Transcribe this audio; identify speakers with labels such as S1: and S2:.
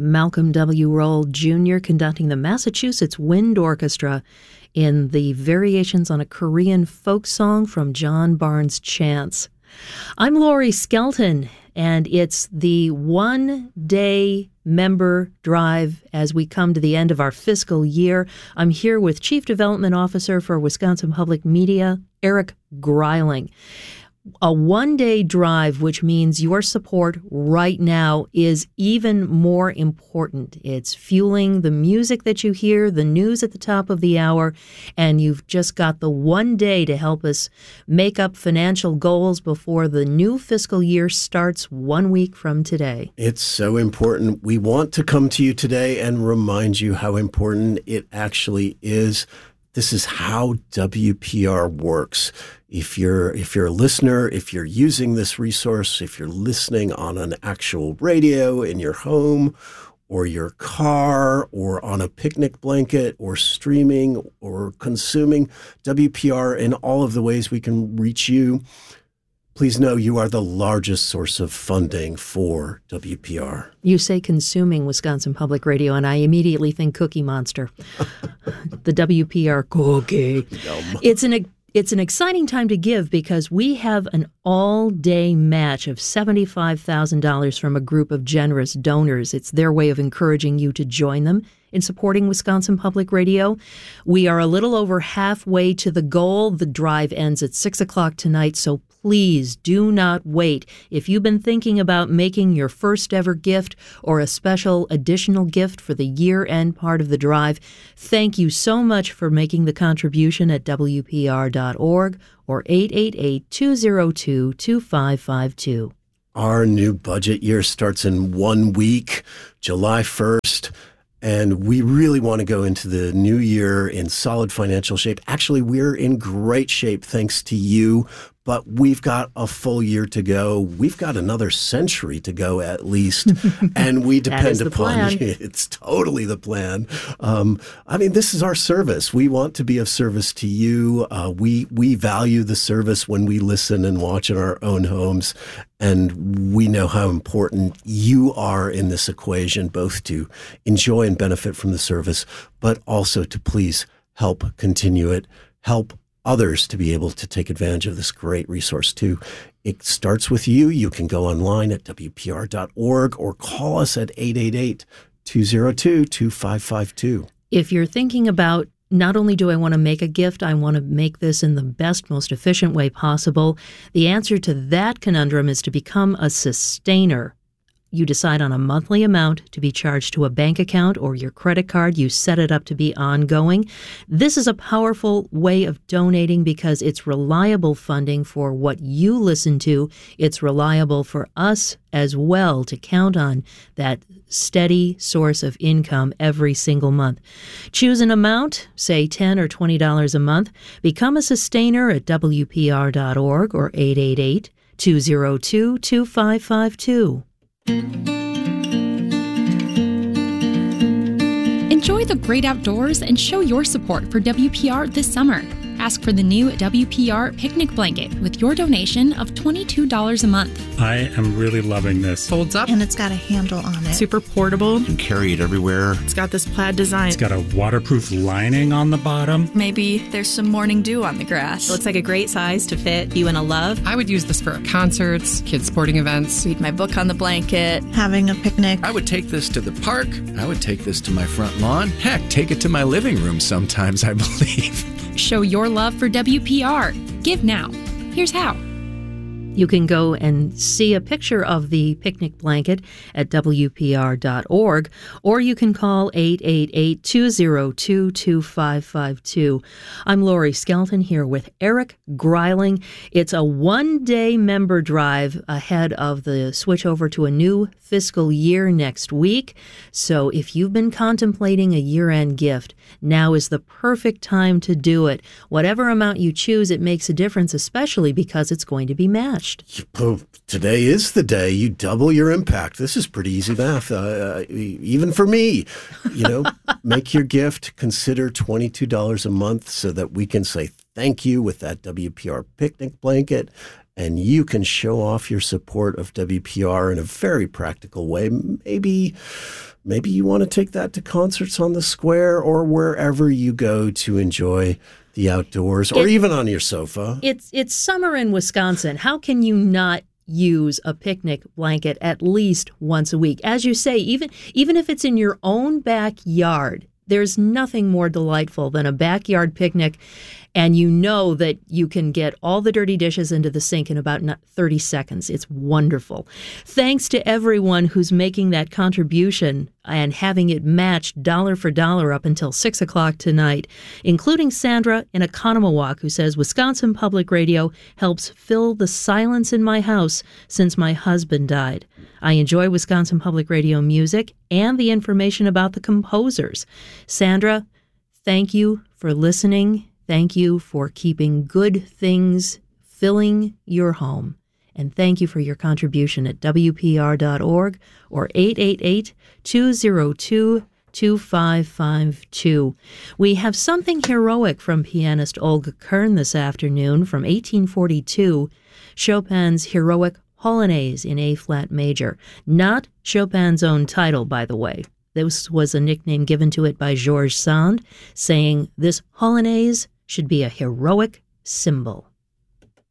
S1: Malcolm W. Roll Jr. conducting the Massachusetts Wind Orchestra in the variations on a Korean folk song from John Barnes Chants. I'm Lori Skelton, and it's the one-day member drive as we come to the end of our fiscal year. I'm here with Chief Development Officer for Wisconsin Public Media, Eric Greiling. A one-day drive, which means your support right now is even more important. It's fueling the music that you hear, the news at the top of the hour, and you've just got the one day to help us make up financial goals before the new fiscal year starts 1 week from today.
S2: It's so important. We want to come to you today and remind you how important it actually is. This is how WPR works. If you're a listener, if you're using this resource, if you're listening on an actual radio in your home or your car or on a picnic blanket or streaming or consuming WPR in all of the ways we can reach you, please know you are the largest source of funding for WPR.
S1: You say consuming Wisconsin Public Radio, and I immediately think Cookie Monster. The WPR cookie. Yum. It's an exciting time to give because we have an all-day match of $75,000 from a group of generous donors. It's their way of encouraging you to join them in supporting Wisconsin Public Radio. We are a little over halfway to the goal. The drive ends at 6 o'clock tonight, so please do not wait. If you've been thinking about making your first ever gift or a special additional gift for the year-end part of the drive, thank you so much for making the contribution at WPR.org or 888-202-2552.
S2: Our new budget year starts in 1 week, July 1st. And we really want to go into the new year in solid financial shape. Actually, we're in great shape thanks to you, but we've got a full year to go. We've got another century to go at least, and we depend upon you. It's totally the plan. This is our service. We want to be of service to you. We value the service when we listen and watch in our own homes, and we know how important you are in this equation, both to enjoy and benefit from the service, but also to please help continue it, help others to be able to take advantage of this great resource too. It starts with you. You can go online at WPR.org or call us at 888-202-2552.
S1: If you're thinking about not only do I want to make a gift, I want to make this in the best, most efficient way possible, the answer to that conundrum is to become a sustainer. You decide on a monthly amount to be charged to a bank account or your credit card. You set it up to be ongoing. This is a powerful way of donating because it's reliable funding for what you listen to. It's reliable for us as well to count on that steady source of income every single month. Choose an amount, say $10 or $20 a month. Become a sustainer at WPR.org or 888-202-2552.
S3: Enjoy the great outdoors and show your support for WPR this summer. Ask for the new WPR picnic blanket with your donation of $22 a month.
S4: I am really loving this.
S5: Folds up.
S6: And it's got a handle on it.
S5: Super portable.
S7: You can carry it everywhere.
S5: It's got this plaid design.
S4: It's got a waterproof lining on the bottom.
S8: Maybe there's some morning dew on the grass.
S9: It looks like a great size to fit you and a love.
S5: I would use this for concerts, kids' sporting events.
S8: Read my book on the blanket.
S6: Having a picnic.
S7: I would take this to the park. I would take this to my front lawn. Heck, take it to my living room sometimes, I believe.
S3: Show your love for WPR. Give now. Here's how.
S1: You can go and see a picture of the picnic blanket at WPR.org, or you can call 888-202-2552. I'm Lori Skelton here with Eric Greiling. It's a one-day member drive ahead of the switch over to a new fiscal year next week. So if you've been contemplating a year-end gift, now is the perfect time to do it. Whatever amount you choose, it makes a difference, especially because it's going to be matched.
S2: Today is the day you double your impact. This is pretty easy math, even for me. Make your gift, consider $22 a month so that we can say thank you with that WPR picnic blanket and you can show off your support of WPR in a very practical way. Maybe you want to take that to concerts on the square or wherever you go to enjoy the outdoors, or even on your sofa.
S1: It's summer in Wisconsin. How can you not use a picnic blanket at least once a week? As you say, even if it's in your own backyard, there's nothing more delightful than a backyard picnic, and you know that you can get all the dirty dishes into the sink in about 30 seconds. It's wonderful. Thanks to everyone who's making that contribution and having it matched dollar for dollar up until 6 o'clock tonight, including Sandra in Oconomowoc, who says, Wisconsin Public Radio helps fill the silence in my house since my husband died. I enjoy Wisconsin Public Radio music and the information about the composers. Sandra, thank you for listening. Thank you for keeping good things filling your home. And thank you for your contribution at WPR.org or 888-202-2552. We have something heroic from pianist Olga Kern this afternoon from 1842, Chopin's heroic Polonaise in A-flat major. Not Chopin's own title, by the way. This was a nickname given to it by Georges Sand, saying this Polonaise should be a heroic symbol.